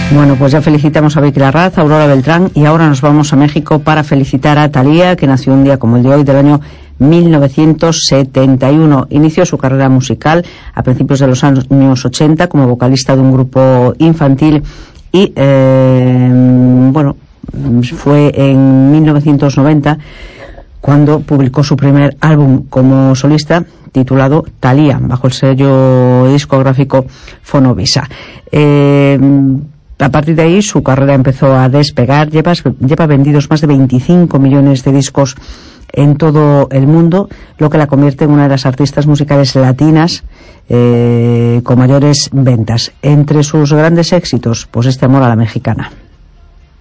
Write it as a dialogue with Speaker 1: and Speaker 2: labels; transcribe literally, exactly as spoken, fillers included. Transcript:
Speaker 1: Bueno, pues ya felicitamos a Vicky Larraz, a Aurora Beltrán, y ahora nos vamos a México para felicitar a Thalía, que nació un día como el de hoy del año mil novecientos setenta y uno. Inició su carrera musical a principios de los años ochenta como vocalista de un grupo infantil y, eh, bueno, fue en mil novecientos noventa cuando publicó su primer álbum como solista titulado Thalía, bajo el sello discográfico Fonovisa. Eh, A partir de ahí su carrera empezó a despegar, lleva, lleva vendidos más de veinticinco millones de discos en todo el mundo, lo que la convierte en una de las artistas musicales latinas eh, con mayores ventas. Entre sus grandes éxitos, pues este Amor a la Mexicana.